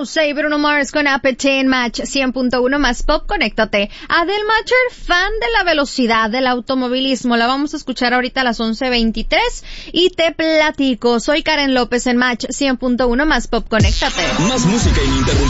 Rosé y Bruno Mars con Appetite Match 100.1 más pop, conéctate. Adele Matcher, fan de la velocidad, del automovilismo. La vamos a escuchar ahorita a las 11:23 y te platico. Soy Karen López en Match 100.1 más pop, conéctate. Más música ininterrumpida.